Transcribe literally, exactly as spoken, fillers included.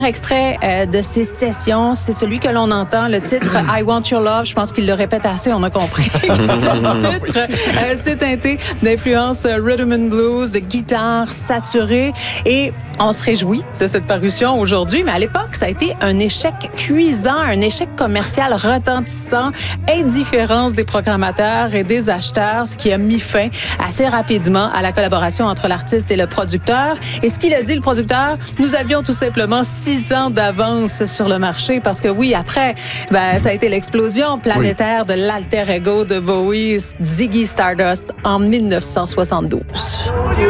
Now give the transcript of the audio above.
Extrait euh, de ces sessions, c'est celui que l'on entend, le titre I Want Your Love. Je pense qu'il le répète assez, on a compris. Ce titre, euh, c'est teinté d'influence rhythm and blues, de guitare saturée, et on se réjouit de cette parution aujourd'hui, mais à l'époque, ça a été un échec cuisant, un échec commercial retentissant, indifférence des programmateurs et des acheteurs, ce qui a mis fin assez rapidement à la collaboration entre l'artiste et le producteur. Et ce qu'il a dit, le producteur, nous avions tout simplement six ans d'avance sur le marché, parce que oui, après, ben, ça a été l'explosion planétaire oui. de l'alter ego de Bowie, Ziggy Stardust, en mille neuf cent soixante-douze.